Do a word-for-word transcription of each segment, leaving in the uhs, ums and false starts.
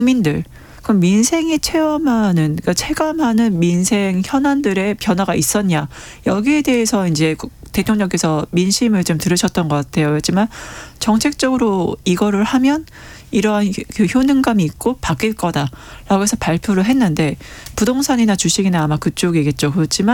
국민들, 그럼 민생이 체험하는, 그러니까 체감하는 민생 현안들의 변화가 있었냐. 여기에 대해서 이제 대통령께서 민심을 좀 들으셨던 것 같아요. 하지만 정책적으로 이거를 하면 이러한 그 효능감이 있고 바뀔 거다라고 해서 발표를 했는데, 부동산이나 주식이나 아마 그쪽이겠죠. 그렇지만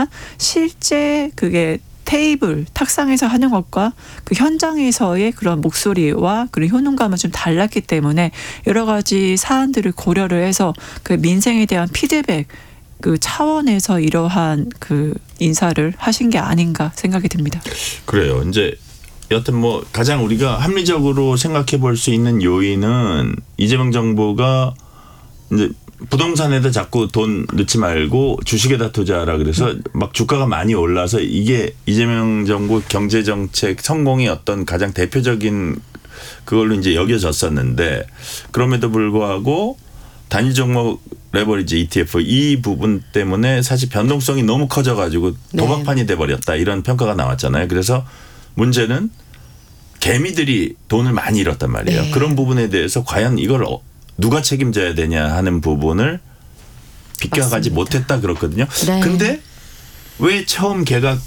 실제 그게 테이블, 탁상에서 하는 것과 그 현장에서의 그런 목소리와 그런 효능감은 좀 달랐기 때문에 여러 가지 사안들을 고려를 해서 그 민생에 대한 피드백 그 차원에서 이러한 그 인사를 하신 게 아닌가 생각이 듭니다. 그래요. 이제 여튼 뭐 가장 우리가 합리적으로 생각해 볼 수 있는 요인은 이재명 정부가 이제 부동산에다 자꾸 돈 넣지 말고 주식에다 투자하라 그래서 막 주가가 많이 올라서 이게 이재명 정부 경제정책 성공의 어떤 가장 대표적인 그걸로 이제 여겨졌었는데, 그럼에도 불구하고 단일 종목 레버리지 이티에프 이 부분 때문에 사실 변동성이 너무 커져가지고 도박판이 돼버렸다, 이런 평가가 나왔잖아요. 그래서 문제는 개미들이 돈을 많이 잃었단 말이에요. 네. 그런 부분에 대해서 과연 이걸 누가 책임져야 되냐 하는 부분을 비껴가지 못했다 그렇거든요. 네. 근데 왜 처음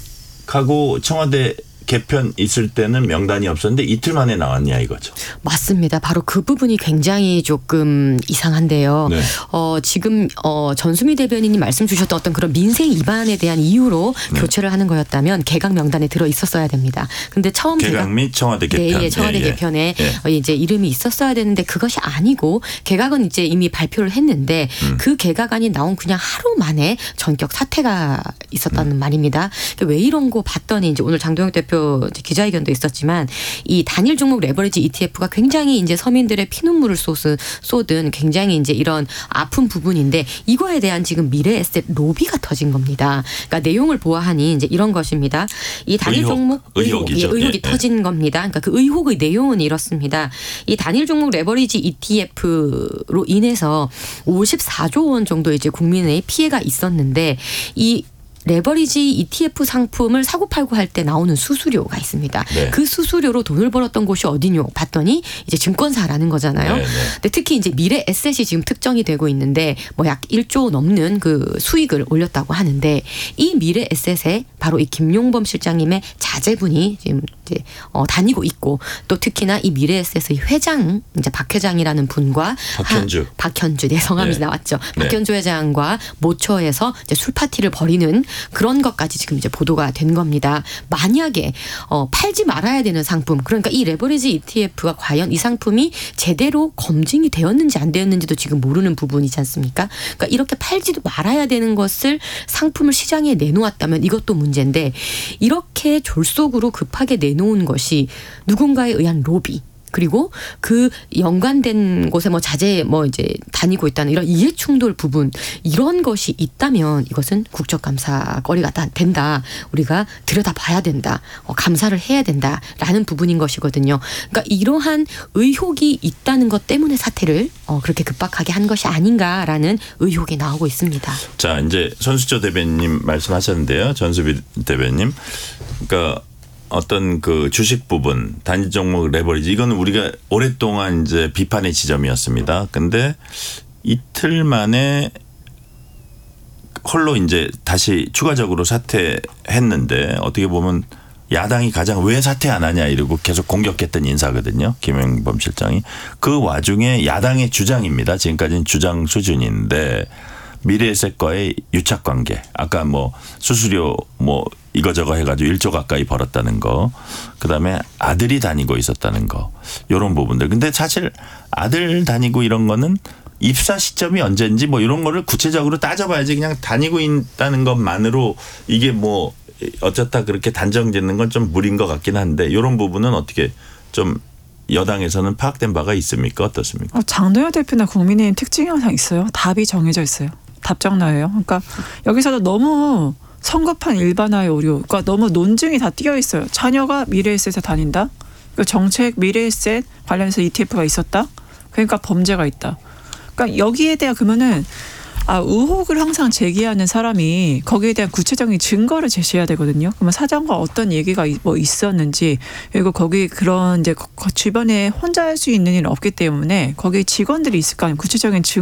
개각하고 청와대 개편 있을 때는 명단이 없었는데 이틀 만에 나왔냐 이거죠. 맞습니다. 바로 그 부분이 굉장히 조금 이상한데요. 네. 어, 지금 어, 전수미 대변인이 말씀 주셨던 어떤 그런 민생 위반에 대한 이유로 네. 교체를 하는 거였다면 개각 명단에 들어 있었어야 됩니다. 근데 처음 개각, 개각 및 청와대 개편. 네, 청와대 예, 개편에 예. 이제 이름이 있었어야 되는데 그것이 아니고, 개각은 이제 이미 발표를 했는데 음. 그 개각안이 나온 그냥 하루 만에 전격 사퇴가 있었다는 음. 말입니다. 왜 이런 거 봤더니 이제 오늘 장동혁 대표 기자회견도 있었지만 이 단일 종목 레버리지 이티에프가 굉장히 이제 서민들의 피눈물을 쏟은, 쏟은 굉장히 이제 이런 아픈 부분인데, 이거에 대한 지금 미래 에셋 로비가 터진 겁니다. 그러니까 내용을 보아하니 이제 이런 것입니다. 이 단일 의혹, 종목 의혹, 의혹이죠. 예, 의혹이 예, 터진 예. 겁니다. 그러니까 그 의혹의 내용은 이렇습니다. 이 단일 종목 레버리지 이티에프로 인해서 오십사조 원 정도 이제 국민의 피해가 있었는데, 이 레버리지 이티에프 상품을 사고 팔고 할 때 나오는 수수료가 있습니다. 네. 그 수수료로 돈을 벌었던 곳이 어디뇨 봤더니 이제 증권사라는 거잖아요. 네, 네. 근데 특히 이제 미래 에셋이 지금 특정이 되고 있는데 뭐 약 일조 넘는 그 수익을 올렸다고 하는데, 이 미래 에셋에 바로 이 김용범 실장님의 자제분이 지금 이제 어, 다니고 있고, 또 특히나 이 미래 에셋의 회장 이제 박 회장이라는 분과 박현주 하, 박현주 네 성함이 네. 나왔죠. 네. 박현주 회장과 모처에서 이제 술 파티를 벌이는 그런 것까지 지금 이제 보도가 된 겁니다. 만약에 어, 팔지 말아야 되는 상품, 그러니까 이 레버리지 이티에프가 과연 이 상품이 제대로 검증이 되었는지 안 되었는지도 지금 모르는 부분이지 않습니까? 그러니까 이렇게 팔지도 말아야 되는 것을 상품을 시장에 내놓았다면 이것도 문제인데, 이렇게 졸속으로 급하게 내놓은 것이 누군가에 의한 로비, 그리고 그 연관된 곳에 뭐 자제 뭐 이제 다니고 있다는 이런 이해 충돌 부분, 이런 것이 있다면 이것은 국정감사거리가 된다. 우리가 들여다봐야 된다. 어, 감사를 해야 된다라는 부분인 것이거든요. 그러니까 이러한 의혹이 있다는 것 때문에 사태를 어, 그렇게 급박하게 한 것이 아닌가라는 의혹이 나오고 있습니다. 자, 이제 손수조 대변인 말씀하셨는데요. 전수비 대변인. 그러니까 어떤 그 주식 부분, 단일 종목 레버리지, 이거는 우리가 오랫동안 이제 비판의 지점이었습니다. 근데 이틀 만에 홀로 이제 다시 추가적으로 사퇴했는데, 어떻게 보면 야당이 가장 왜 사퇴 안 하냐 이러고 계속 공격했던 인사거든요. 김용범 실장이. 그 와중에 야당의 주장입니다. 지금까지는 주장 수준인데, 미래에셋과의 유착관계, 아까 뭐 수수료 뭐 이거저거 해가지고 일조 가까이 벌었다는 거, 그다음에 아들이 다니고 있었다는 거, 이런 부분들. 근데 사실 아들 다니고 이런 거는 입사 시점이 언제인지 뭐 이런 거를 구체적으로 따져봐야지, 그냥 다니고 있다는 것만으로 이게 뭐 어쩌다 그렇게 단정 짓는 건 좀 무리인 것 같긴 한데, 이런 부분은 어떻게 좀 여당에서는 파악된 바가 있습니까? 어떻습니까? 어, 장동혁 대표나 국민의힘 특징이 항상 있어요. 답이 정해져 있어요. 답정나예요. 그러니까 여기서도 너무 성급한 일반화의 오류, 그러니까 너무 논증이 다 띄어 있어요. 자녀가 미래에셋에 다닌다. 그 정책 미래에셋 관련해서 이티에프가 있었다. 그러니까 범죄가 있다. 그러니까 여기에 대한 그러면은 아, 의혹을 항상 제기하는 사람이 거기에 대한 구체적인 증거를 제시해야 되거든요. 그러면 사장과 어떤 얘기가 이- 뭐 있었는지, 그리고 거기 그런 이제 거- 주변에 혼자 할 수 있는 일은 없기 때문에 거기 직원들이 있을 거 아니에요. 구체적인 증